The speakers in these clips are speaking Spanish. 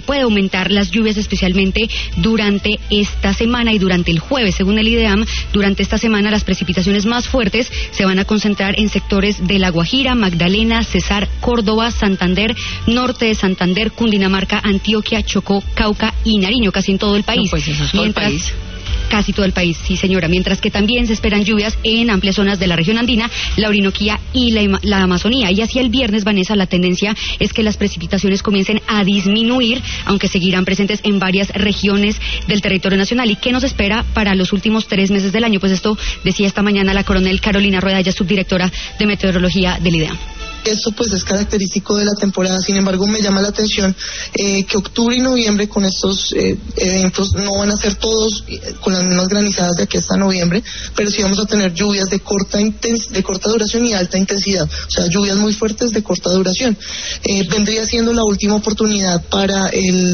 puede aumentar las lluvias, especialmente durante esta semana y durante el jueves. Según el IDEAM, durante esta semana las precipitaciones más fuertes se van a concentrar en sectores de La Guajira, Magdalena, Cesar, Córdoba, Santander, norte de Santander, Cundinamarca, Antioquia, Chocó, Cauca y Nariño, casi en todo el país. No, pues eso es todo el país. Casi todo el país, sí señora, mientras que también se esperan lluvias en amplias zonas de la región andina, la Orinoquía y la Amazonía. Y hacia el viernes, Vanessa, la tendencia es que las precipitaciones comiencen a disminuir, aunque seguirán presentes en varias regiones del territorio nacional. ¿Y qué nos espera para los últimos 3 meses del año? Pues esto decía esta mañana la coronel Carolina Rueda, ella es subdirectora de meteorología del IDEAM. Esto pues es característico de la temporada. Sin embargo, me llama la atención que octubre y noviembre con estos eventos no van a ser todos con las mismas granizadas de aquí hasta noviembre, pero sí vamos a tener lluvias de corta duración y alta intensidad, o sea, lluvias muy fuertes de corta duración. Vendría siendo la última oportunidad para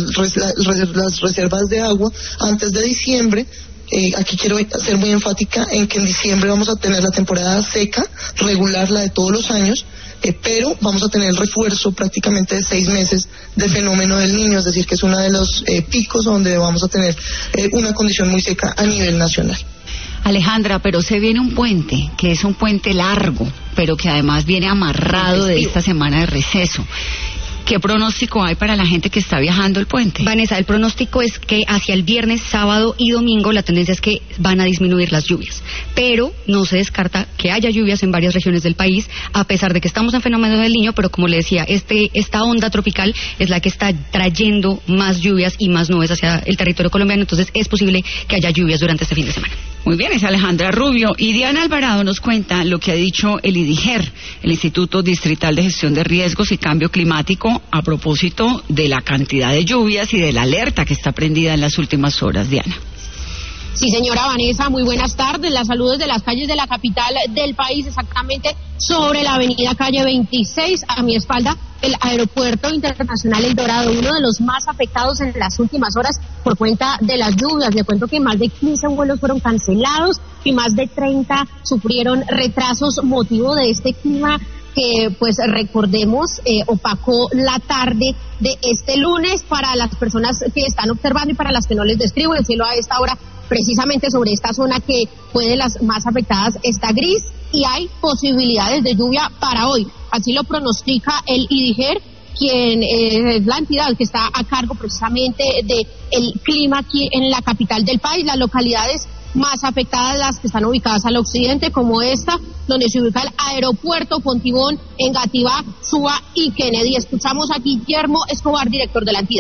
las reservas de agua antes de diciembre. Aquí quiero ser muy enfática en que en diciembre vamos a tener la temporada seca, regular, la de todos los años, pero vamos a tener el refuerzo prácticamente de 6 meses del fenómeno del Niño, es decir, que es uno de los picos donde vamos a tener una condición muy seca a nivel nacional. Alejandra, pero se viene un puente, que es un puente largo, pero que además viene amarrado de esta semana de receso. ¿Qué pronóstico hay para la gente que está viajando el puente? Vanessa, el pronóstico es que hacia el viernes, sábado y domingo la tendencia es que van a disminuir las lluvias, pero no se descarta que haya lluvias en varias regiones del país, a pesar de que estamos en fenómeno del Niño, pero como le decía, esta onda tropical es la que está trayendo más lluvias y más nubes hacia el territorio colombiano, entonces es posible que haya lluvias durante este fin de semana. Muy bien, es Alejandra Rubio. Y Diana Alvarado nos cuenta lo que ha dicho el IDIGER, el Instituto Distrital de Gestión de Riesgos y Cambio Climático, a propósito de la cantidad de lluvias y de la alerta que está prendida en las últimas horas. Diana. Sí, señora Vanessa, muy buenas tardes. Las saludos de las calles de la capital del país, exactamente sobre la avenida calle 26, a mi espalda, el Aeropuerto Internacional El Dorado, uno de los más afectados en las últimas horas por cuenta de las lluvias. Le cuento que más de 15 vuelos fueron cancelados y más de 30 sufrieron retrasos motivo de este clima que, pues recordemos, opacó la tarde de este lunes. Para las personas que están observando y para las que no les describo, el cielo a esta hora, precisamente sobre esta zona que fue de las más afectadas, está gris y hay posibilidades de lluvia para hoy. Así lo pronostica el IDIGER, quien es la entidad que está a cargo precisamente del clima aquí en la capital del país. Las localidades más afectadas, las que están ubicadas al occidente, como esta, donde se ubica el Aeropuerto Fontibón, Engativá, Suba y Kennedy. Escuchamos a Guillermo Escobar, director de la entidad.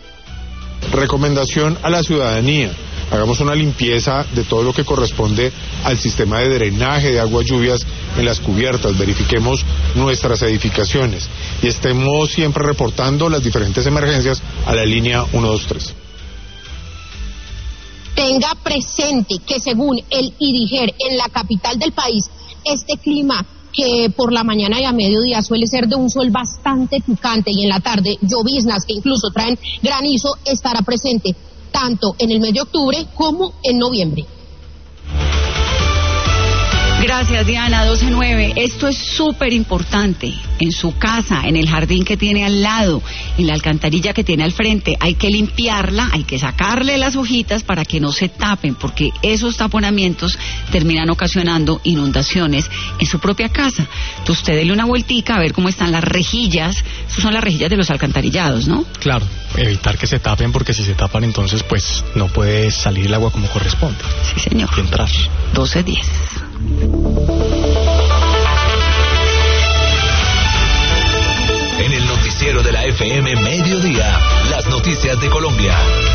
Recomendación a la ciudadanía: hagamos una limpieza de todo lo que corresponde al sistema de drenaje de aguas lluvias en las cubiertas, verifiquemos nuestras edificaciones y estemos siempre reportando las diferentes emergencias a la línea 123. Tenga presente que según el IDIGER, en la capital del país, este clima que por la mañana y a mediodía suele ser de un sol bastante picante y en la tarde lloviznas que incluso traen granizo, estará presente tanto en el mes de octubre como en noviembre. Gracias, Diana. 12:09. Esto es súper importante. En su casa, en el jardín que tiene al lado, en la alcantarilla que tiene al frente, hay que limpiarla, hay que sacarle las hojitas para que no se tapen, porque esos taponamientos terminan ocasionando inundaciones en su propia casa. Entonces usted dele una vueltica a ver cómo están las rejillas. Esas son las rejillas de los alcantarillados, ¿no? Claro, evitar que se tapen, porque si se tapan entonces pues no puede salir el agua como corresponde. Sí, señor. Y entrar. 12:10. En el noticiero de la FM Mediodía, las noticias de Colombia.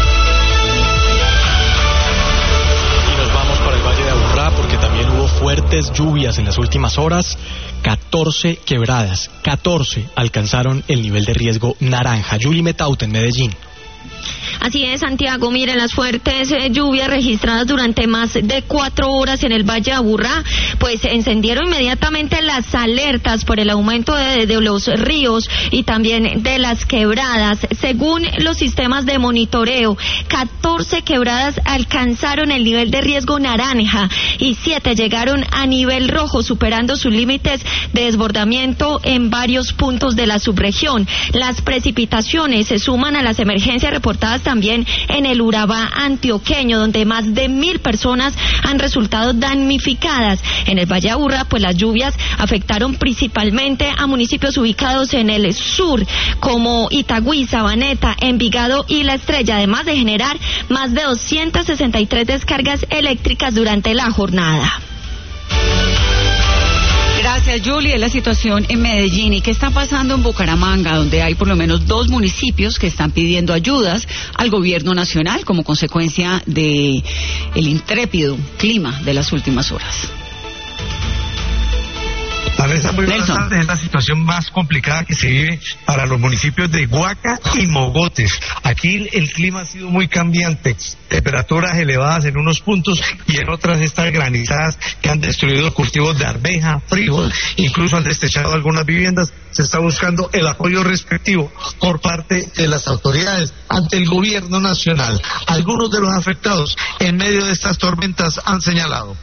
Y nos vamos para el Valle de Aburrá, porque también hubo fuertes lluvias en las últimas horas. 14 quebradas, 14 alcanzaron el nivel de riesgo naranja. Yuli Metaute en Medellín. Así es, Santiago, mire, las fuertes lluvias registradas durante más de 4 horas en el Valle de Aburrá, pues encendieron inmediatamente las alertas por el aumento de los ríos y también de las quebradas. Según los sistemas de monitoreo, 14 quebradas alcanzaron el nivel de riesgo naranja y 7 llegaron a nivel rojo, superando sus límites de desbordamiento en varios puntos de la subregión. Las precipitaciones se suman a las emergencias reportadas también en el Urabá antioqueño, donde más de 1.000 personas han resultado damnificadas. En el Valle de Aburrá, pues las lluvias afectaron principalmente a municipios ubicados en el sur, como Itagüí, Sabaneta, Envigado y La Estrella, además de generar más de 263 descargas eléctricas durante la jornada. Gracias, Julie. Es la situación en Medellín. ¿Y qué está pasando en Bucaramanga, donde hay por lo menos 2 municipios que están pidiendo ayudas al gobierno nacional como consecuencia de el intrépido clima de las últimas horas? Vanessa, muy buenas tardes. Es la situación más complicada que se vive para los municipios de Guaca y Mogotes. Aquí el clima ha sido muy cambiante, temperaturas elevadas en unos puntos y en otras estas granizadas que han destruido cultivos de arveja, frijol, incluso han destechado algunas viviendas. Se está buscando el apoyo respectivo por parte de las autoridades ante el gobierno nacional. Algunos de los afectados en medio de estas tormentas han señalado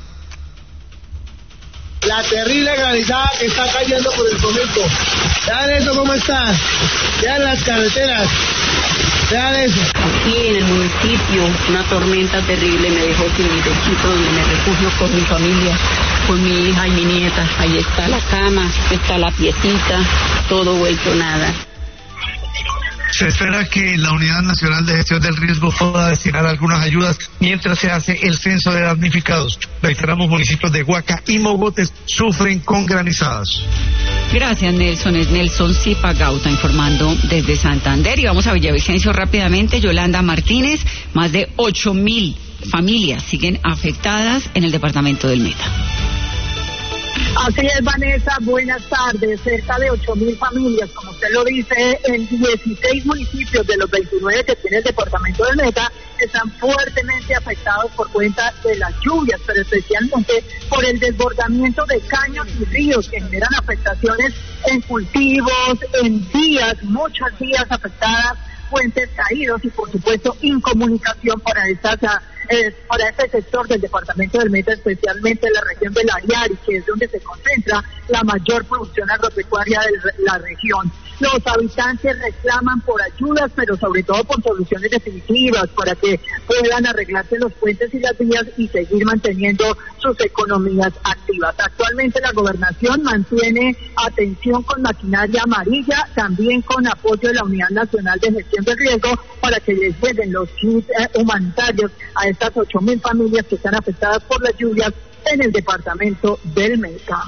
la terrible granizada que está cayendo por el momento. Vean eso cómo está, vean las carreteras, vean eso. Aquí en el municipio, una tormenta terrible me dejó sin mi techito donde me refugio con mi familia, con mi hija y mi nieta. Ahí está la cama, está la piecita, todo vuelto nada. Se espera que la Unidad Nacional de Gestión del Riesgo pueda destinar algunas ayudas mientras se hace el censo de damnificados. Reiteramos, municipios de Guaca y Mogotes sufren con granizadas. Gracias, Nelson. Es Nelson Zipagauta informando desde Santander. Y vamos a Villavicencio rápidamente. Yolanda Martínez, más de 8.000 familias siguen afectadas en el departamento del Meta. Así es, Vanessa, buenas tardes. Cerca de 8.000 familias, como usted lo dice, en 16 municipios de los 29 que tiene el departamento del Meta, están fuertemente afectados por cuenta de las lluvias, pero especialmente por el desbordamiento de caños y ríos que generan afectaciones en cultivos, en vías, muchas vías afectadas, puentes caídos y, por supuesto, incomunicación para este sector del departamento del Meta, especialmente en la región del Ariari, que es donde se concentra la mayor producción agropecuaria de la región. Los habitantes reclaman por ayudas, pero sobre todo por soluciones definitivas para que puedan arreglarse los puentes y las vías y seguir manteniendo sus economías activas. Actualmente la gobernación mantiene atención con maquinaria amarilla, también con apoyo de la Unidad Nacional de Gestión del Riesgo para que les lleguen los kits humanitarios a estas 8.000 familias que están afectadas por las lluvias en el departamento del Meta.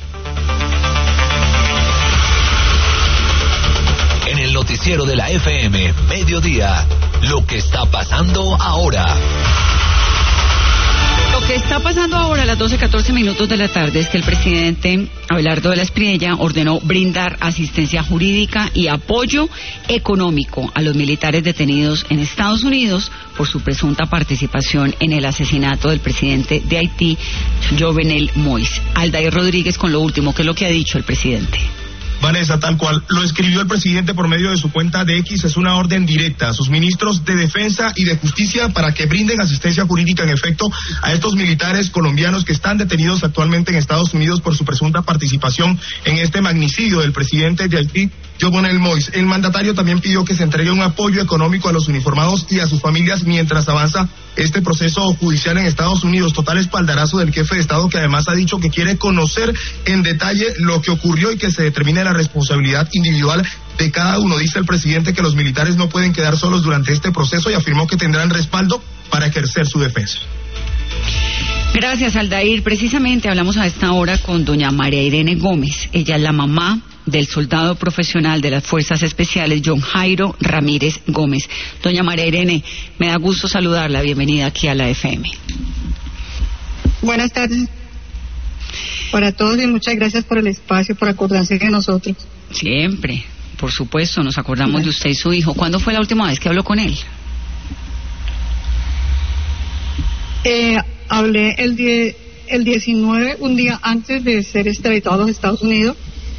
En el noticiero de la FM, Mediodía, lo que está pasando ahora. Lo que está pasando ahora a las 12:14 de la tarde es que el presidente Abelardo de la Espriella ordenó brindar asistencia jurídica y apoyo económico a los militares detenidos en Estados Unidos por su presunta participación en el asesinato del presidente de Haití, Jovenel Moïse. Aldair Rodríguez con lo último, ¿qué es lo que ha dicho el presidente? Vanessa, tal cual lo escribió el presidente por medio de su cuenta de X, es una orden directa a sus ministros de Defensa y de Justicia para que brinden asistencia jurídica en efecto a estos militares colombianos que están detenidos actualmente en Estados Unidos por su presunta participación en este magnicidio del presidente de Haití, Jovenel Moïse. El mandatario también pidió que se entregue un apoyo económico a los uniformados y a sus familias mientras avanza este proceso judicial en Estados Unidos. Total espaldarazo del jefe de Estado, que además ha dicho que quiere conocer en detalle lo que ocurrió y que se determine la responsabilidad individual de cada uno. Dice el presidente que los militares no pueden quedar solos durante este proceso y afirmó que tendrán respaldo para ejercer su defensa. Gracias, Aldair. Precisamente hablamos a esta hora con doña María Irene Gómez. Ella es la mamá del soldado profesional de las Fuerzas Especiales, John Jairo Ramírez Gómez. Doña María Irene, me da gusto saludarla. Bienvenida aquí a la FM. Buenas tardes para todos y muchas gracias por el espacio, por acordarse de nosotros. Siempre, por supuesto, nos acordamos de usted y su hijo. ¿Cuándo fue la última vez que habló con él? Hablé el 19, un día antes de ser extraditado a los Estados Unidos.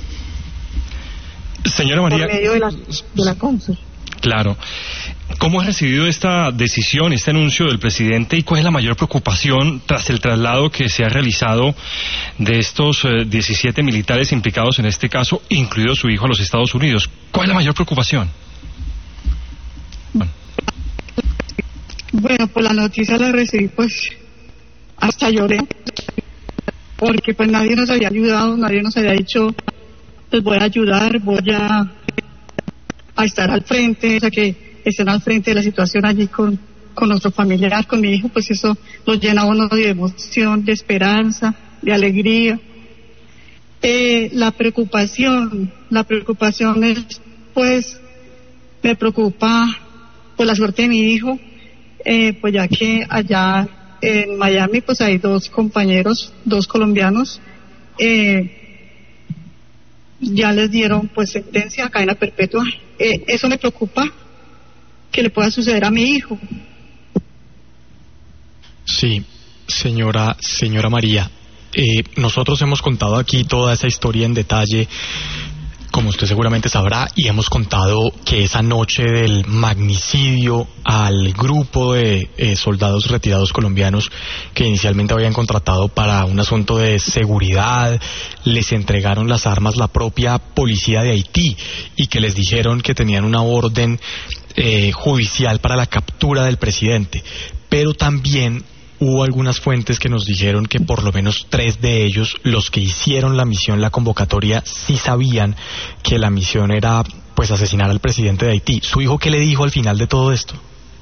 Señora María, por medio de la cónsul. Claro. ¿Cómo ha recibido esta decisión, este anuncio del presidente, y cuál es la mayor preocupación tras el traslado que se ha realizado de estos 17 militares implicados en este caso, incluido su hijo, a los Estados Unidos? ¿Cuál es la mayor preocupación? Bueno, pues la noticia la recibí, pues hasta lloré, porque pues nadie nos había ayudado, nadie nos había dicho, pues voy a ayudar, voy a estar al frente, o sea, que estén al frente de la situación allí con nuestro familiar, con mi hijo, pues eso nos llena a uno de emoción, de esperanza, de alegría. La preocupación es, pues, me preocupa por la suerte de mi hijo, pues ya que allá en Miami, pues hay dos compañeros, dos colombianos, ya les dieron pues sentencia a cadena perpetua. Eso me preocupa, que le pueda suceder a mi hijo. Sí, señora María, nosotros hemos contado aquí toda esa historia en detalle, como usted seguramente sabrá, y hemos contado que esa noche del magnicidio al grupo de soldados retirados colombianos que inicialmente habían contratado para un asunto de seguridad, les entregaron las armas la propia policía de Haití y que les dijeron que tenían una orden judicial para la captura del presidente, pero también hubo algunas fuentes que nos dijeron que por lo menos 3 de ellos, los que hicieron la misión, la convocatoria, sí sabían que la misión era pues asesinar al presidente de Haití. ¿Su hijo qué le dijo al final de todo esto?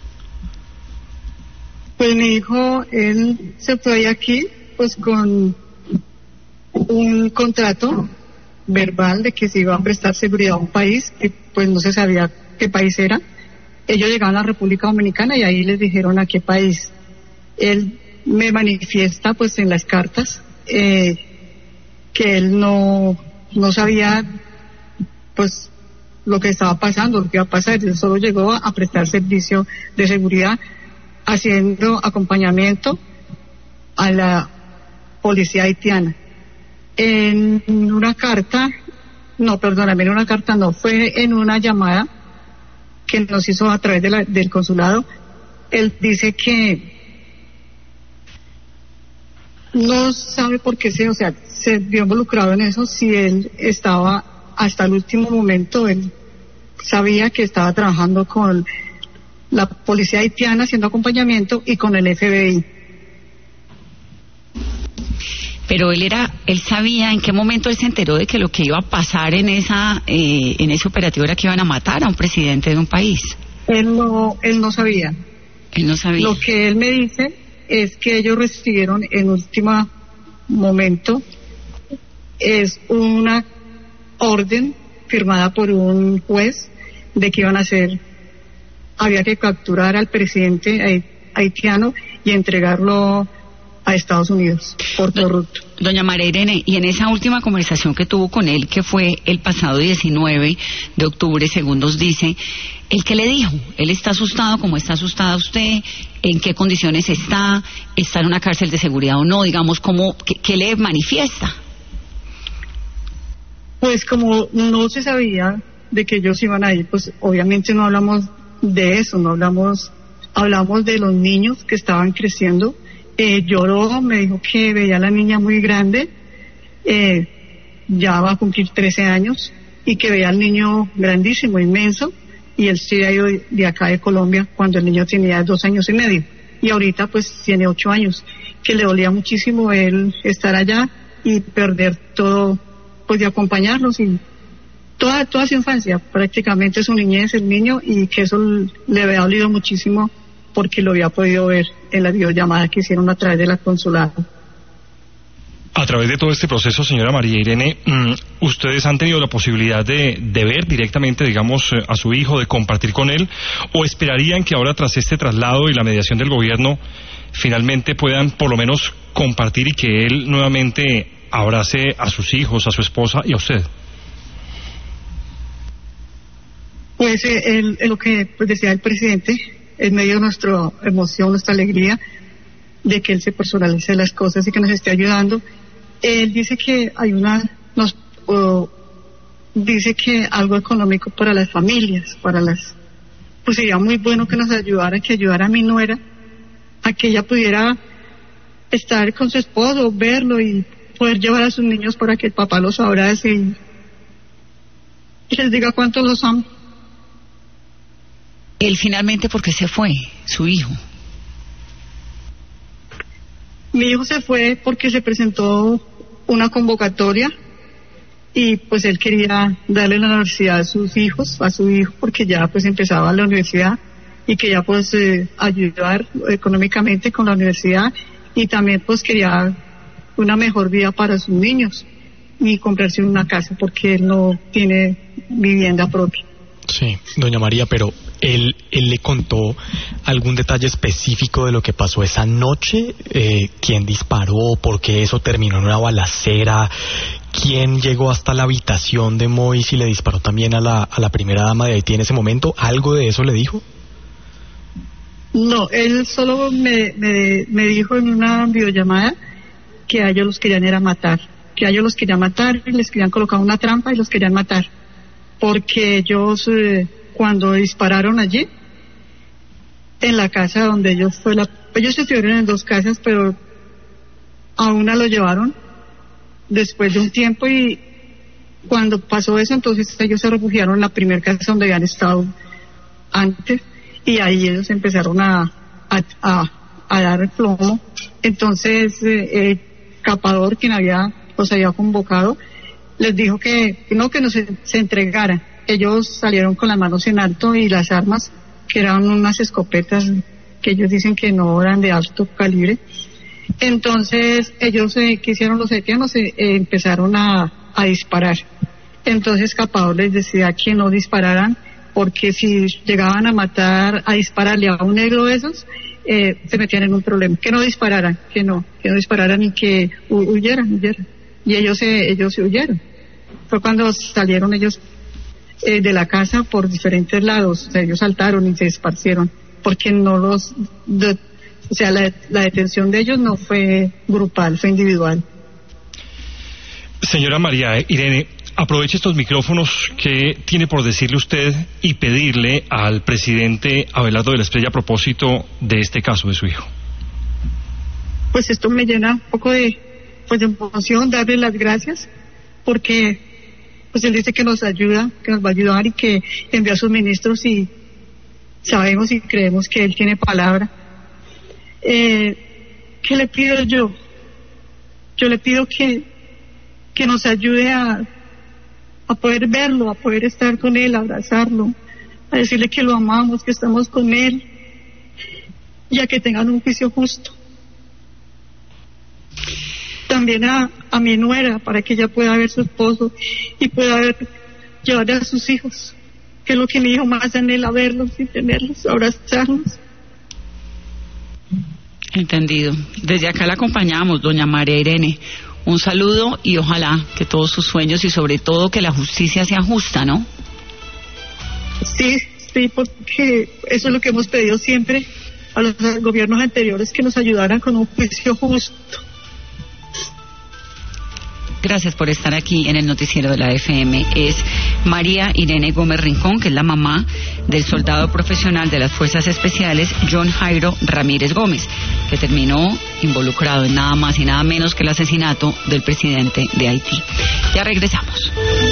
Pues mi hijo, él se fue de aquí pues con un contrato verbal de que se iba a prestar seguridad a un país que pues no se sabía qué país era. Ellos llegaron a la República Dominicana y ahí les dijeron a qué país. Él me manifiesta pues en las cartas que él no sabía pues lo que estaba pasando, lo que iba a pasar. Él solo llegó a prestar servicio de seguridad haciendo acompañamiento a la policía haitiana. En una carta, fue en una llamada que nos hizo a través del consulado. Él dice que no sabe por qué se vio involucrado en eso, si él estaba hasta el último momento, él sabía que estaba trabajando con la policía haitiana haciendo acompañamiento y con el FBI. Pero él sabía en qué momento él se enteró de que lo que iba a pasar en ese operativo era que iban a matar a un presidente de un país. Él no sabía. Él no sabía. Lo que él me dice es que ellos recibieron en último momento es una orden firmada por un juez de que había que capturar al presidente haitiano y entregarlo a Estados Unidos por corrupto. Doña María Irene, y en esa última conversación que tuvo con él, que fue el pasado 19 de octubre, según nos dice, ¿él qué le dijo? ¿Él está asustado como está asustada usted? ¿En qué condiciones está? ¿Está en una cárcel de seguridad o no? Digamos, ¿qué le manifiesta? Pues como no se sabía de que ellos iban a ir, pues obviamente no hablamos de eso, hablamos de los niños que estaban creciendo. Lloró, me dijo que veía a la niña muy grande, ya va a cumplir 13 años, y que veía al niño grandísimo, inmenso, y él se había ido de acá de Colombia cuando el niño tenía 2 años y medio, y ahorita pues tiene 8 años, que le dolía muchísimo él estar allá y perder todo, pues de acompañarlos, y toda su infancia, prácticamente su niñez, el niño, y que eso le había dolido muchísimo porque lo había podido ver en la videollamada que hicieron a través de la consulado. A través de todo este proceso, señora María Irene, ¿ustedes han tenido la posibilidad de ver directamente, digamos, a su hijo, de compartir con él, o esperarían que ahora, tras este traslado y la mediación del gobierno, finalmente puedan por lo menos compartir y que él nuevamente abrace a sus hijos, a su esposa y a usted? Pues lo que decía el presidente, en medio de nuestra emoción, nuestra alegría, de que él se personalice las cosas y que nos esté ayudando. Él dice que dice que algo económico para las familias, pues sería muy bueno que nos ayudara, que ayudara a mi nuera a que ella pudiera estar con su esposo, verlo y poder llevar a sus niños para que el papá los abrace y les diga cuánto los ama. Él finalmente, ¿por qué se fue, su hijo? Mi hijo se fue porque se presentó una convocatoria y pues él quería darle la universidad a su hijo, porque ya pues empezaba la universidad y quería pues ayudar económicamente con la universidad y también pues quería una mejor vida para sus niños y comprarse una casa porque él no tiene vivienda propia. Sí, doña María, pero él le contó algún detalle específico de lo que pasó esa noche, quién disparó, por qué eso terminó en una balacera, quién llegó hasta la habitación de Mois y le disparó también a la primera dama de Haití en ese momento. ¿Algo de eso le dijo? No, él solo me dijo en una videollamada que a ellos los querían era matar, que a ellos los querían matar, les querían colocar una trampa y los querían matar, porque ellos cuando dispararon allí en la casa donde ellos estuvieron en 2 casas, pero a una lo llevaron después de un tiempo y cuando pasó eso entonces ellos se refugiaron en la primera casa donde habían estado antes y ahí ellos empezaron a dar el plomo. Entonces el capador, quien los había convocado, les dijo que no se entregaran. Ellos salieron con las manos en alto y las armas, que eran unas escopetas que ellos dicen que no eran de alto calibre. Entonces ellos, ¿qué hicieron los haitianos? Empezaron a disparar. Entonces Capador les decía que no dispararan, porque si llegaban a dispararle a un negro de esos, se metían en un problema. Que no dispararan, que no dispararan y que huyeran. Y ellos se huyeron. Fue cuando salieron ellos de la casa por diferentes lados. O sea, ellos saltaron y se esparcieron, porque la detención de ellos no fue grupal, fue individual. Señora María Irene, aproveche estos micrófonos. ¿Qué tiene por decirle usted y pedirle al presidente Abelardo de la Espriella a propósito de este caso de su hijo? Pues esto me llena un poco de emoción, darle las gracias, porque pues él dice que nos ayuda, que nos va a ayudar y que envía a sus ministros y sabemos y creemos que él tiene palabra. ¿Qué le pido yo? Yo le pido que nos ayude a poder verlo, a poder estar con él, a abrazarlo, a decirle que lo amamos, que estamos con él y a que tengan un juicio justo. También a mi nuera, para que ella pueda ver a su esposo y pueda llevar a sus hijos, que es lo que mi hijo más anhela, verlos y tenerlos, abrazarlos. Entendido. Desde acá la acompañamos, doña María Irene. Un saludo y ojalá que todos sus sueños y sobre todo que la justicia sea justa, ¿no? Sí, porque eso es lo que hemos pedido siempre a los gobiernos anteriores, que nos ayudaran con un juicio justo. Gracias por estar aquí en el noticiero de la FM. Es María Irene Gómez Rincón, que es la mamá del soldado profesional de las Fuerzas Especiales, John Jairo Ramírez Gómez, que terminó involucrado en nada más y nada menos que el asesinato del presidente de Haití. Ya regresamos.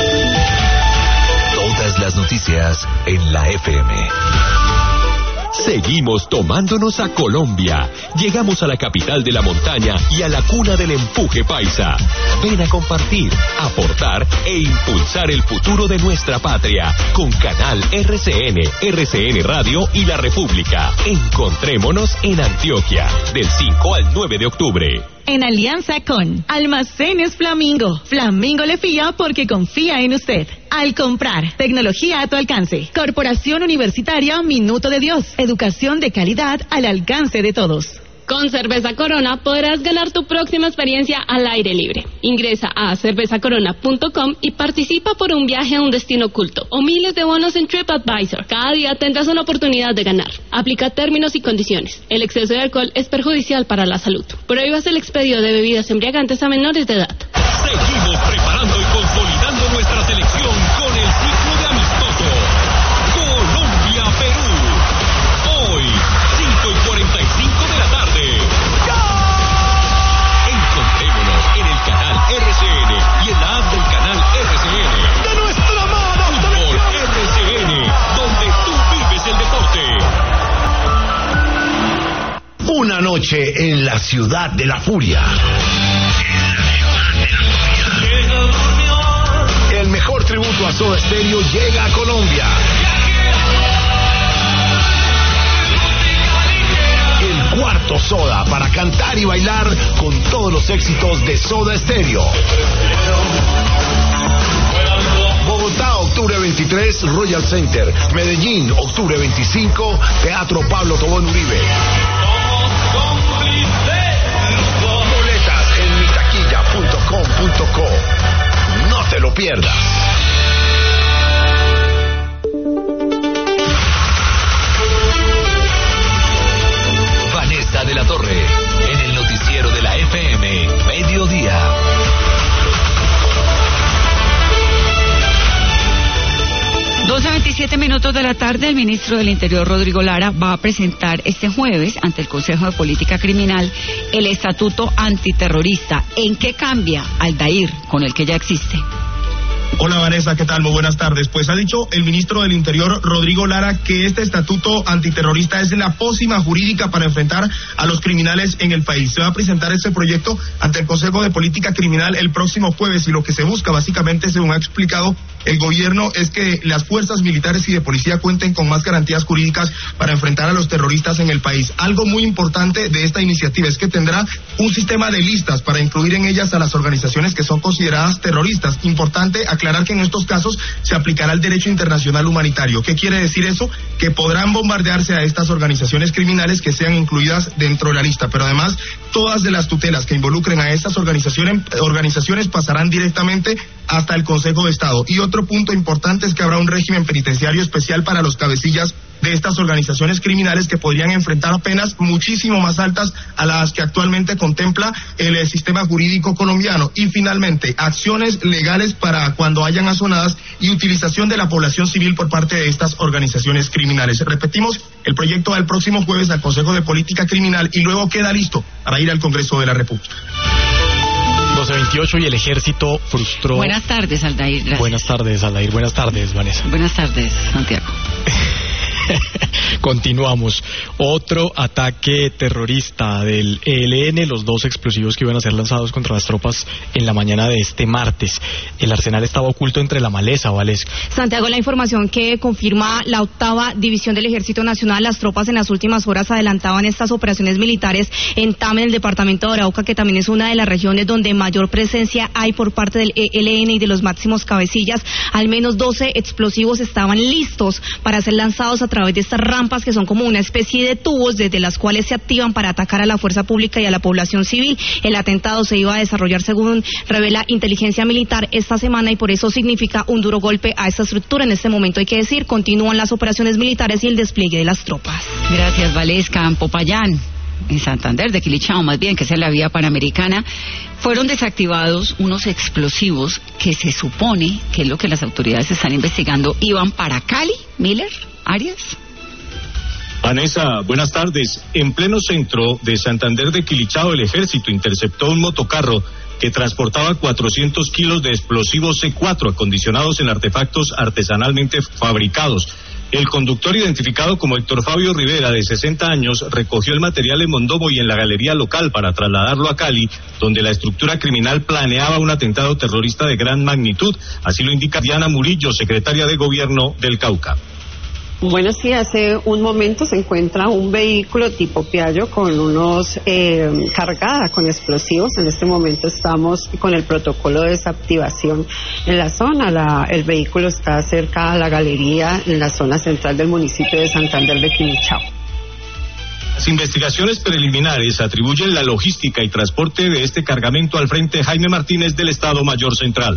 Todas las noticias en la FM. Seguimos tomándonos a Colombia. Llegamos a la capital de la montaña y a la cuna del empuje paisa. Ven a compartir, aportar e impulsar el futuro de nuestra patria con Canal RCN Radio y La República. Encontrémonos en Antioquia del 5 al 9 de octubre. En alianza con Almacenes Flamingo. Flamingo le fía porque confía en usted. Al comprar, tecnología a tu alcance. Corporación Universitaria Minuto de Dios. Educación de calidad al alcance de todos. Con Cerveza Corona podrás ganar tu próxima experiencia al aire libre. Ingresa a cervezacorona.com y participa por un viaje a un destino oculto o miles de bonos en TripAdvisor. Cada día tendrás una oportunidad de ganar. Aplica términos y condiciones. El exceso de alcohol es perjudicial para la salud. Prohíbas el expendio de bebidas embriagantes a menores de edad. Seguimos preparando y consolidando nuestra selección con el ciclo de amistosos Colombia-Perú. Hoy, 5:45 de la tarde. Encontrémonos en el canal RCN y en la app del canal RCN. ¡De nuestra mano! Fútbol RCN, donde tú vives el deporte. Una noche en la ciudad de la furia. El mejor tributo a Soda Stereo llega a Colombia. El cuarto Soda para cantar y bailar con todos los éxitos de Soda Stereo. Bogotá, octubre 23, Royal Center. Medellín, octubre 25, Teatro Pablo Tobón Uribe. Boletas en mitaquilla.com.co. No te lo pierdas. Vanessa de la Torre, en el noticiero de la FM, Mediodía. Dos a 27 minutos de la tarde, el ministro del Interior, Rodrigo Lara, va a presentar este jueves ante el Consejo de Política Criminal el estatuto antiterrorista. ¿En qué cambia, Aldair, con el que ya existe? Hola Vanessa, ¿qué tal? Muy buenas tardes. Pues ha dicho el ministro del Interior, Rodrigo Lara, que este estatuto antiterrorista es la pócima jurídica para enfrentar a los criminales en el país. Se va a presentar este proyecto ante el Consejo de Política Criminal el próximo jueves y lo que se busca básicamente, según ha explicado el gobierno, es que las fuerzas militares y de policía cuenten con más garantías jurídicas para enfrentar a los terroristas en el país. Algo muy importante de esta iniciativa es que tendrá un sistema de listas para incluir en ellas a las organizaciones que son consideradas terroristas. Importante aclarar que en estos casos se aplicará el derecho internacional humanitario. ¿Qué quiere decir eso? Que podrán bombardearse a estas organizaciones criminales que sean incluidas dentro de la lista, pero además todas de las tutelas que involucren a estas organizaciones pasarán directamente hasta el Consejo de Estado. Y otro punto importante es que habrá un régimen penitenciario especial para los cabecillas de estas organizaciones criminales que podrían enfrentar penas muchísimo más altas a las que actualmente contempla el sistema jurídico colombiano. Y finalmente, acciones legales para cuando hayan azonadas y utilización de la población civil por parte de estas organizaciones criminales. Repetimos, el proyecto va el próximo jueves al Consejo de Política Criminal y luego queda listo para ir al Congreso de la República. 12:28 y el ejército frustró. Buenas tardes, Aldair. Gracias. Buenas tardes, Aldair. Buenas tardes, Vanessa. Buenas tardes, Santiago. Continuamos. Otro ataque terrorista del ELN, los dos explosivos que iban a ser lanzados contra las tropas en la mañana de este martes. El arsenal estaba oculto entre la maleza, Valesca. Santiago, la información que confirma la 8ª División del Ejército Nacional, las tropas en las últimas horas adelantaban estas operaciones militares en Tame, en el departamento de Arauca, que también es una de las regiones donde mayor presencia hay por parte del ELN y de los máximos cabecillas. Al menos 12 explosivos estaban listos para ser lanzados a través de estas rampas que son como una especie de tubos desde las cuales se activan para atacar a la fuerza pública y a la población civil. El atentado se iba a desarrollar, según revela inteligencia militar, esta semana y por eso significa un duro golpe a esta estructura. En este momento, hay que decir, continúan las operaciones militares y el despliegue de las tropas. Gracias, Valesca. En Popayán, en Santander, de Quilichao más bien, que es en la vía panamericana, fueron desactivados unos explosivos que se supone, que es lo que las autoridades están investigando, iban para Cali. Miller, Arias. Vanessa, buenas tardes. En pleno centro de Santander de Quilichao, el ejército interceptó un motocarro que transportaba 400 kilos de explosivos C4 acondicionados en artefactos artesanalmente fabricados. El conductor, identificado como Héctor Fabio Rivera, de 60 años, recogió el material en Mondomo y en la galería local para trasladarlo a Cali, donde la estructura criminal planeaba un atentado terrorista de gran magnitud. Así lo indica Diana Murillo, secretaria de Gobierno del Cauca. Bueno, sí, hace un momento se encuentra un vehículo tipo Piaggio con unos cargada con explosivos. En este momento estamos con el protocolo de desactivación en la zona. El vehículo está cerca a la galería en la zona central del municipio de Santander de Quilichao. Las investigaciones preliminares atribuyen la logística y transporte de este cargamento al frente Jaime Martínez del Estado Mayor Central.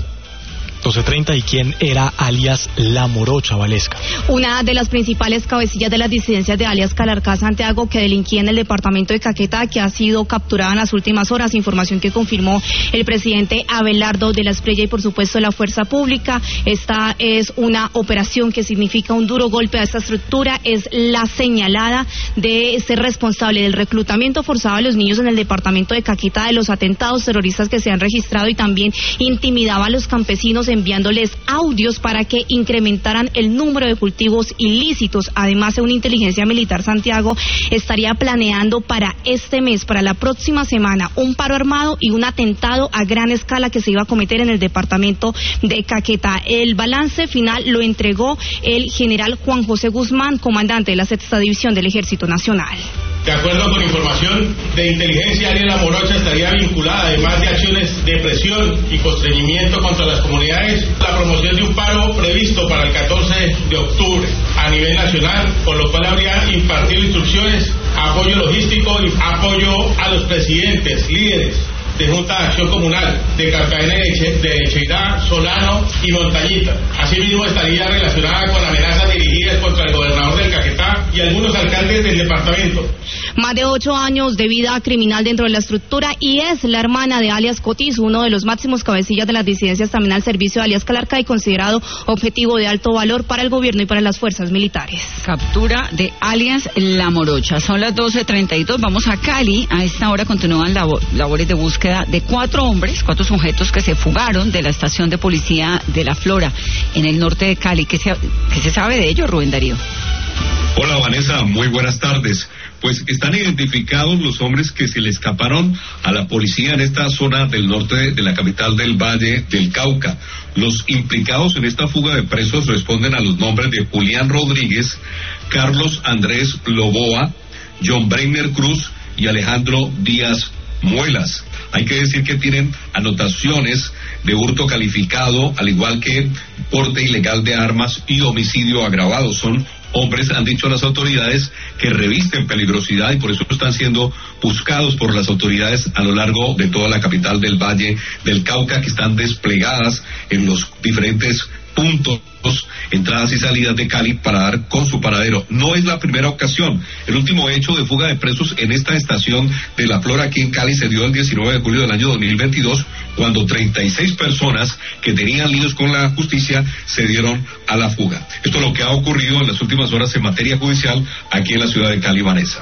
12:30, ¿y quién era alias La Morocha, Valesca? Una de las principales cabecillas de las disidencias de alias Calarcá Santiago, que delinquía en el departamento de Caquetá, que ha sido capturada en las últimas horas, información que confirmó el presidente Abelardo de la Espriella y por supuesto la Fuerza Pública. Esta es una operación que significa un duro golpe a esta estructura, es la señalada de ser responsable del reclutamiento forzado a los niños en el departamento de Caquetá, de los atentados terroristas que se han registrado y también intimidaba a los campesinos enviándoles audios para que incrementaran el número de cultivos ilícitos. Además, según Inteligencia Militar, Santiago estaría planeando para este mes, para la próxima semana, un paro armado y un atentado a gran escala que se iba a cometer en el departamento de Caquetá. El balance final lo entregó el general Juan José Guzmán, comandante de la 6ª División del Ejército Nacional. De acuerdo con información de inteligencia, alias La Morocha estaría vinculada, además de acciones de presión y constreñimiento contra las comunidades, la promoción de un paro previsto para el 14 de octubre a nivel nacional, por lo cual habría impartido instrucciones, apoyo logístico y apoyo a los presidentes, líderes de Junta de Acción Comunal de Cartagena de Echeirá, Solano y Montañita. Asimismo estaría relacionada con amenazas dirigidas contra el gobernador del Caquetá y algunos alcaldes del departamento. Más de 8 años de vida criminal dentro de la estructura y es la hermana de alias Cotizo, uno de los máximos cabecillas de las disidencias también al servicio de alias Calarcá y considerado objetivo de alto valor para el gobierno y para las fuerzas militares. Captura de alias La Morocha. Son las 12:32. Vamos a Cali. A esta hora continúan labores de búsqueda de 4 sujetos que se fugaron de la estación de policía de La Flora en el norte de Cali. ¿Qué se sabe de ello, Rubén Darío? Hola Vanessa, muy buenas tardes. Pues están identificados los hombres que se le escaparon a la policía en esta zona del norte de la capital del Valle del Cauca. Los implicados en esta fuga de presos responden a los nombres de Julián Rodríguez, Carlos Andrés Loboa, John Breiner Cruz y Alejandro Díaz Muelas. Hay que decir que tienen anotaciones de hurto calificado, al igual que porte ilegal de armas y homicidio agravado. Son hombres, han dicho las autoridades, que revisten peligrosidad y por eso están siendo buscados por las autoridades a lo largo de toda la capital del Valle del Cauca, que están desplegadas en los diferentes puntos, entradas y salidas de Cali para dar con su paradero. No es la primera ocasión. El último hecho de fuga de presos en esta estación de La Flora aquí en Cali se dio el 19 de julio del año 2022, cuando 36 personas que tenían líos con la justicia se dieron a la fuga. Esto es lo que ha ocurrido en las últimas horas en materia judicial aquí en la ciudad de Cali, Vanessa.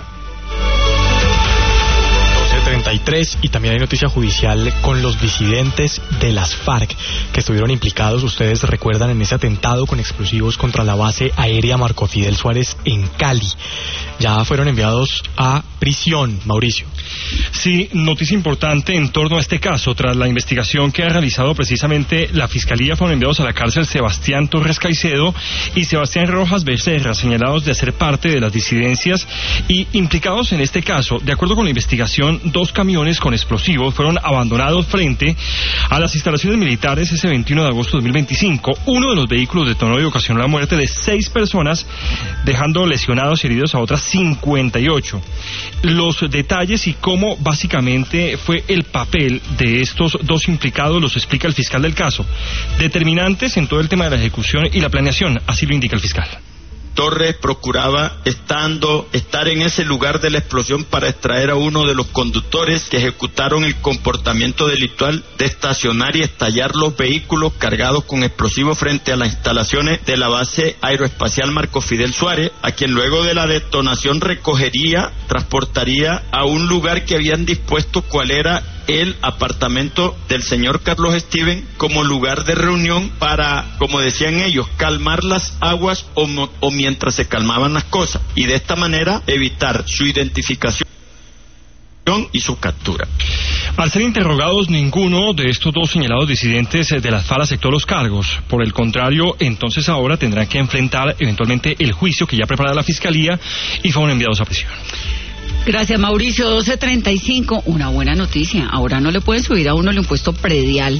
33, y también hay noticia judicial con los disidentes de las FARC que estuvieron implicados, ustedes recuerdan, en ese atentado con explosivos contra la base aérea Marco Fidel Suárez en Cali. Ya fueron enviados a prisión, Mauricio. Sí, noticia importante en torno a este caso. Tras la investigación que ha realizado precisamente la Fiscalía, fueron enviados a la cárcel Sebastián Torres Caicedo y Sebastián Rojas Becerra, señalados de ser parte de las disidencias y implicados en este caso. De acuerdo con la investigación, 2 camiones con explosivos fueron abandonados frente a las instalaciones militares ese 21 de agosto de 2025. Uno de los vehículos detonó y ocasionó la muerte de 6 personas, dejando lesionados y heridos a otras 58. Los detalles y cómo básicamente fue el papel de estos 2 implicados los explica el fiscal del caso, determinantes en todo el tema de la ejecución y la planeación, así lo indica el fiscal. Torres procuraba estar en ese lugar de la explosión para extraer a uno de los conductores que ejecutaron el comportamiento delictual de estacionar y estallar los vehículos cargados con explosivos frente a las instalaciones de la base aeroespacial Marco Fidel Suárez, a quien luego de la detonación recogería, transportaría a un lugar que habían dispuesto, cual era el apartamento del señor Carlos Steven, como lugar de reunión para, como decían ellos, calmar las aguas o mientras se calmaban las cosas, y de esta manera evitar su identificación y su captura. Al ser interrogados, ninguno de estos 2 señalados disidentes de las FARC aceptó los cargos. Por el contrario, entonces ahora tendrán que enfrentar eventualmente el juicio que ya prepara la Fiscalía y fueron enviados a prisión. Gracias, Mauricio. 12:35. Una buena noticia. Ahora no le pueden subir a uno el impuesto predial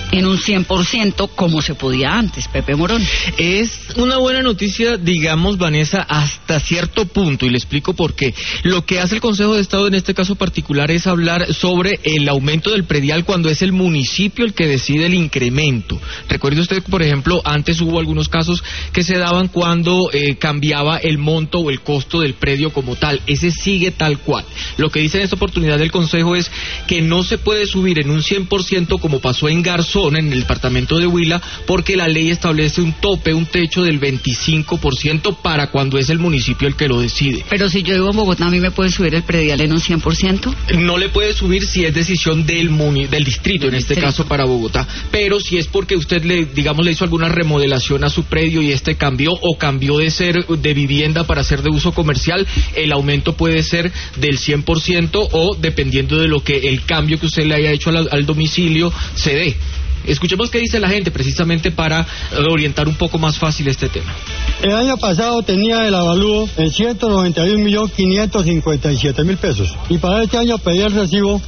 en un 100% como se podía antes, Pepe Morón. Es una buena noticia, digamos, Vanessa, hasta cierto punto, y le explico por qué. Lo que hace el Consejo de Estado en este caso particular es hablar sobre el aumento del predial cuando es el municipio el que decide el incremento. Recuerde usted, por ejemplo, antes hubo algunos casos que se daban cuando cambiaba el monto o el costo del predio como tal. Ese sigue tal cual. Lo que dice en esta oportunidad el Consejo es que no se puede subir en un 100% como pasó en Garzón, en el departamento de Huila, porque la ley establece un tope, un techo del 25% para cuando es el municipio el que lo decide. Pero si yo vivo en Bogotá, ¿a mí me puede subir el predial en un 100%? No le puede subir si es decisión del distrito, en este caso para Bogotá, pero si es porque usted le hizo alguna remodelación a su predio y cambió o cambió de ser de vivienda para ser de uso comercial, el aumento puede ser del 100% o dependiendo de lo que el cambio que usted le haya hecho al domicilio se dé. Escuchemos qué dice la gente precisamente para orientar un poco más fácil este tema. El año pasado tenía el avalúo en 191.557.000 pesos y para este año pedí el recibo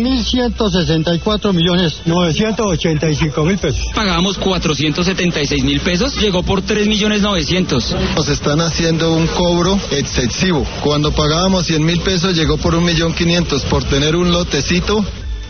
2.164.985.000 pesos. Pagábamos 476.000 pesos, llegó por 3.900.000. Nos están haciendo un cobro excesivo. Cuando pagábamos 100.000 pesos llegó por 1.500.000 por tener un lotecito.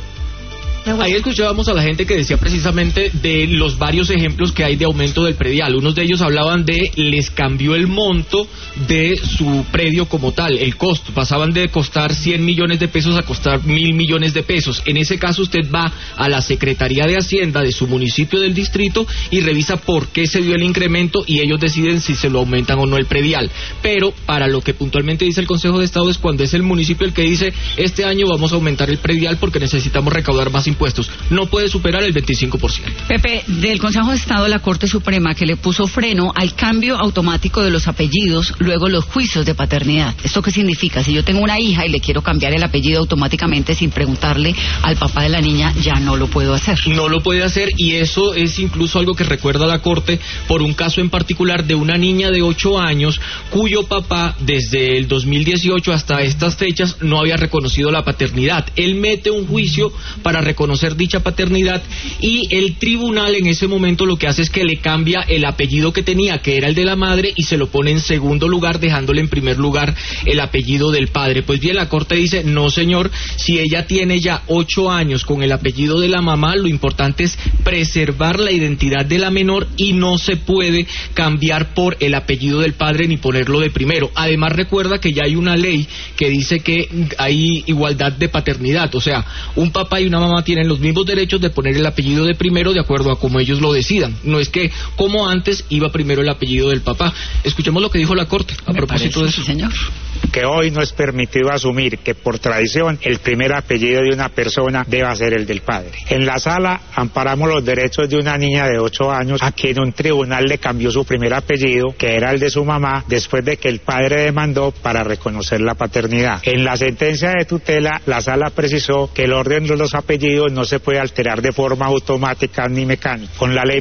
Ahí escuchábamos a la gente que decía precisamente de los varios ejemplos que hay de aumento del predial. Unos de ellos hablaban de les cambió el monto de su predio como tal, el costo. Pasaban de costar 100 millones de pesos a costar 1.000 millones de pesos. En ese caso usted va a la Secretaría de Hacienda de su municipio, del distrito, y revisa por qué se dio el incremento y ellos deciden si se lo aumentan o no el predial. Pero para lo que puntualmente dice el Consejo de Estado es cuando es el municipio el que dice este año vamos a aumentar el predial porque necesitamos recaudar más impuestos. No puede superar el 25%. Pepe, del Consejo de Estado, la Corte Suprema que le puso freno al cambio automático de los apellidos, luego los juicios de paternidad. ¿Esto qué significa? Si yo tengo una hija y le quiero cambiar el apellido automáticamente sin preguntarle al papá de la niña, ya no lo puedo hacer. No lo puede hacer, y eso es incluso algo que recuerda la Corte por un caso en particular de una niña de 8 años cuyo papá desde el 2018 hasta estas fechas no había reconocido la paternidad. Él mete un juicio para reconocer dicha paternidad y el tribunal en ese momento lo que hace es que le cambia el apellido que tenía, que era el de la madre, y se lo pone en segundo lugar, dejándole en primer lugar el apellido del padre. Pues bien, la Corte dice, no señor, si ella tiene ya 8 años con el apellido de la mamá, lo importante es preservar la identidad de la menor y no se puede cambiar por el apellido del padre ni ponerlo de primero. Además recuerda que ya hay una ley que dice que hay igualdad de paternidad, o sea, un papá y una mamá tienen los mismos derechos de poner el apellido de primero de acuerdo a como ellos lo decidan. No es que como antes iba primero el apellido del papá. Escuchemos lo que dijo la Corte a propósito de eso. Sí, señor. Que hoy no es permitido asumir que por tradición el primer apellido de una persona deba ser el del padre. En la sala amparamos los derechos de una niña de 8 años a quien un tribunal le cambió su primer apellido, que era el de su mamá, después de que el padre demandó para reconocer la paternidad. En la sentencia de tutela, la sala precisó que el orden de los apellidos no se puede alterar de forma automática ni mecánica. Con la ley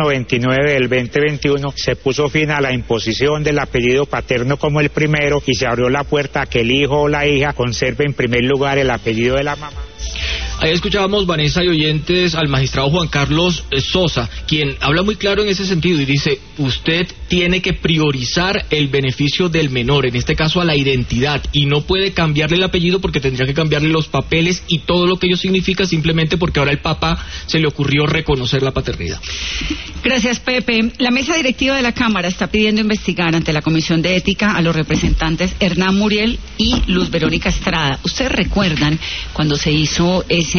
2129 del 2021 se puso fin a la imposición del apellido paterno como el primero y se abrió la puerta a que el hijo o la hija conserve en primer lugar el apellido de la mamá. Ahí escuchábamos, Vanessa y oyentes, al magistrado Juan Carlos Sosa, quien habla muy claro en ese sentido y dice, usted tiene que priorizar el beneficio del menor, en este caso a la identidad, y no puede cambiarle el apellido porque tendría que cambiarle los papeles y todo lo que ello significa simplemente porque ahora el papá se le ocurrió reconocer la paternidad. Gracias, Pepe. La mesa directiva de la Cámara está pidiendo investigar ante la Comisión de Ética a los representantes Hernán Muriel y Luz Verónica Estrada. Ustedes recuerdan cuando se hizo ese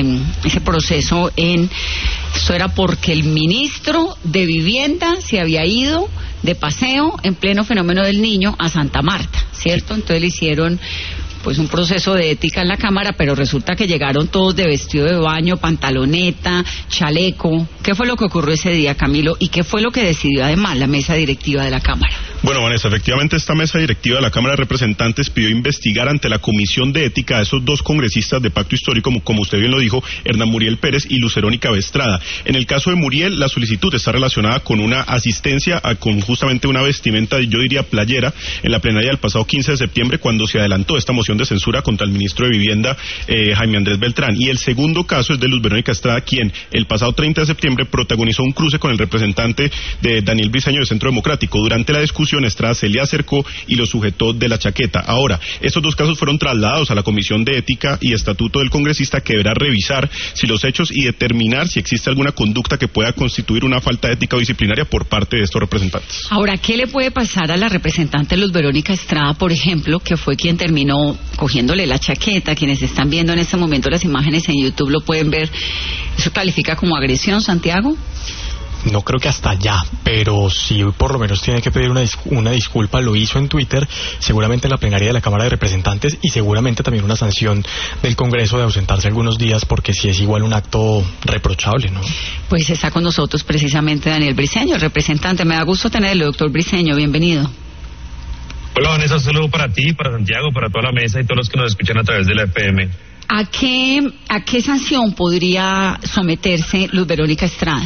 proceso esto era porque el ministro de Vivienda se había ido de paseo en pleno fenómeno del niño a Santa Marta, ¿cierto? Entonces le hicieron pues un proceso de ética en la Cámara, pero resulta que llegaron todos de vestido de baño, pantaloneta, chaleco. ¿Qué fue lo que ocurrió ese día, Camilo? ¿Y qué fue lo que decidió además la mesa directiva de la Cámara? Bueno, Vanessa, efectivamente esta mesa directiva de la Cámara de Representantes pidió investigar ante la Comisión de Ética a esos dos congresistas de Pacto Histórico, como usted bien lo dijo, Hernán Muriel Pérez y Luz Verónica Bestrada. En el caso de Muriel, la solicitud está relacionada con una asistencia con justamente una vestimenta, yo diría playera, en la plenaria del pasado 15 de septiembre, cuando se adelantó esta moción de censura contra el ministro de Vivienda, Jaime Andrés Beltrán. Y el segundo caso es de Luz Verónica Estrada, quien el pasado 30 de septiembre protagonizó un cruce con el representante de Daniel Briceño de Centro Democrático. Durante la discusión, Estrada se le acercó y lo sujetó de la chaqueta. Ahora, estos dos casos fueron trasladados a la Comisión de Ética y Estatuto del Congresista, que deberá revisar si los hechos y determinar si existe alguna conducta que pueda constituir una falta de ética o disciplinaria por parte de estos representantes. Ahora, ¿qué le puede pasar a la representante Luz Verónica Estrada, por ejemplo, que fue quien terminó cogiéndole la chaqueta? Quienes están viendo en este momento las imágenes en YouTube lo pueden ver. ¿Eso califica como agresión, Santiago? No creo que hasta allá, pero sí por lo menos tiene que pedir una disculpa. Lo hizo en Twitter, seguramente en la plenaria de la Cámara de Representantes, y seguramente también una sanción del Congreso de ausentarse algunos días, porque sí es igual un acto reprochable, ¿no? Pues está con nosotros precisamente Daniel Briceño, el representante. Me da gusto tenerlo, doctor Briceño, bienvenido. Hola, Vanessa, un saludo para ti, para Santiago, para toda la mesa y todos los que nos escuchan a través de la FM. ¿A qué sanción podría someterse Luz Verónica Estrada?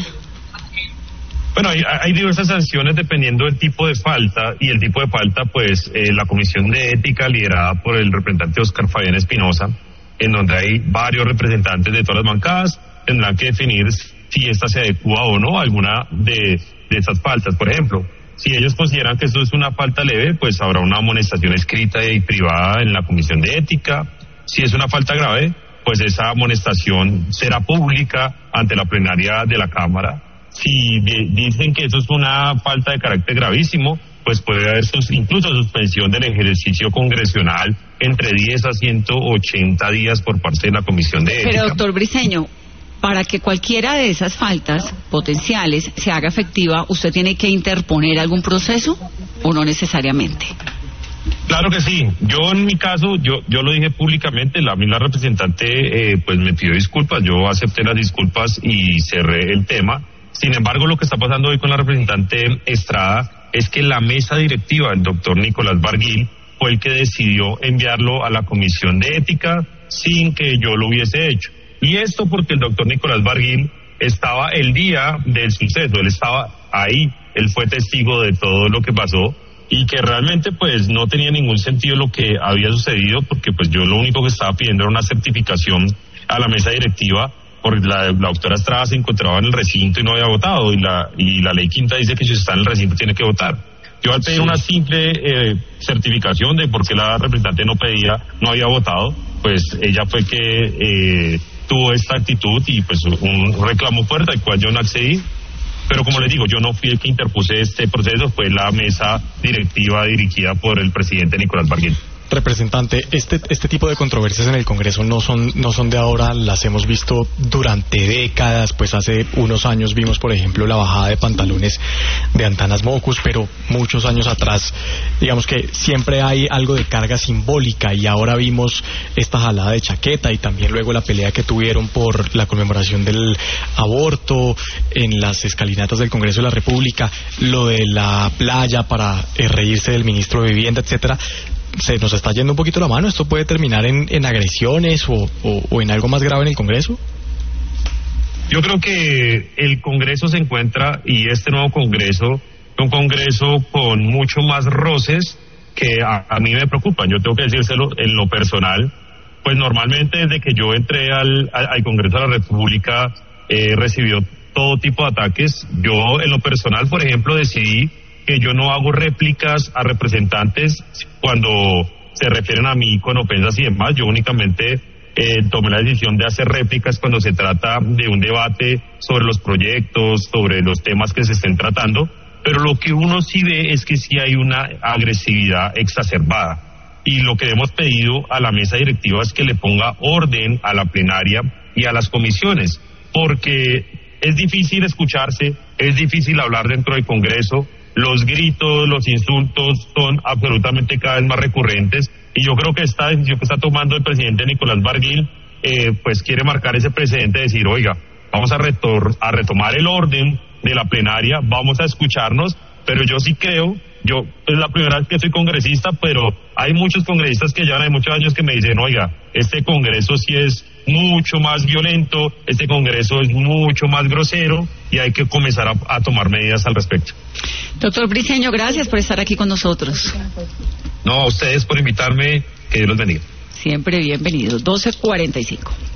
Bueno, hay diversas sanciones dependiendo del tipo de falta, y el tipo de falta, pues, la Comisión de Ética, liderada por el representante Oscar Fabián Espinosa, en donde hay varios representantes de todas las bancadas, tendrán que definir si esta se adecua o no a alguna de esas faltas. Por ejemplo, si ellos consideran que esto es una falta leve, pues habrá una amonestación escrita y privada en la Comisión de Ética. Si es una falta grave, pues esa amonestación será pública ante la plenaria de la Cámara. Si dicen que eso es una falta de carácter gravísimo, pues puede haber incluso suspensión del ejercicio congresional entre 10 a 180 días por parte de la Comisión de Ética. Pero, doctor Briceño, para que cualquiera de esas faltas potenciales se haga efectiva, ¿usted tiene que interponer algún proceso o no necesariamente? Claro que sí. Yo en mi caso, yo lo dije públicamente, la representante pues me pidió disculpas, yo acepté las disculpas y cerré el tema. Sin embargo, lo que está pasando hoy con la representante Estrada es que la mesa directiva del doctor Nicolás Barguil fue el que decidió enviarlo a la Comisión de Ética sin que yo lo hubiese hecho. Y esto porque el doctor Nicolás Barguil estaba el día del suceso, él estaba ahí, él fue testigo de todo lo que pasó y que realmente pues no tenía ningún sentido lo que había sucedido, porque pues yo lo único que estaba pidiendo era una certificación a la mesa directiva, porque la doctora Estrada se encontraba en el recinto y no había votado, y la ley quinta dice que si está en el recinto tiene que votar. Yo al pedir una simple certificación de por qué la representante no había votado, pues ella fue que tuvo esta actitud y pues un reclamo fuerte al cual yo no accedí. Pero como les digo, yo no fui el que interpuse este proceso, fue la mesa directiva dirigida por el presidente Nicolás Barguil. Representante, este tipo de controversias en el Congreso no son de ahora, las hemos visto durante décadas. Pues hace unos años vimos, por ejemplo, la bajada de pantalones de Antanas Mockus, pero muchos años atrás, digamos que siempre hay algo de carga simbólica, y ahora vimos esta jalada de chaqueta y también luego la pelea que tuvieron por la conmemoración del aborto en las escalinatas del Congreso de la República, lo de la playa para reírse del ministro de Vivienda, etcétera. Se nos está yendo un poquito la mano. ¿Esto puede terminar en agresiones o en algo más grave en el Congreso? Yo creo que el Congreso se encuentra, y este nuevo Congreso, un Congreso con mucho más roces que a mí me preocupan. Yo tengo que decírselo en lo personal, pues normalmente desde que yo entré al Congreso de la República recibió todo tipo de ataques. Yo en lo personal, por ejemplo, decidí que yo no hago réplicas a representantes cuando se refieren a mí con ofensas y demás. Yo únicamente tomé la decisión de hacer réplicas cuando se trata de un debate sobre los proyectos, sobre los temas que se estén tratando, pero lo que uno sí ve es que sí hay una agresividad exacerbada, y lo que hemos pedido a la mesa directiva es que le ponga orden a la plenaria y a las comisiones, porque es difícil escucharse, es difícil hablar dentro del Congreso. Los gritos, los insultos son absolutamente cada vez más recurrentes, y yo creo que esta decisión que está tomando el presidente Nicolás Barguil pues quiere marcar ese precedente de decir, oiga, vamos a retomar el orden de la plenaria, vamos a escucharnos, pero yo sí creo yo es la primera vez que soy congresista, pero hay muchos congresistas que llevan muchos años que me dicen, oiga, este Congreso sí es mucho más violento, este Congreso es mucho más grosero y hay que comenzar a tomar medidas al respecto. Doctor Briceño, gracias por estar aquí con nosotros. No, a ustedes por invitarme, que Dios los bendiga. Siempre bienvenido. 12:45.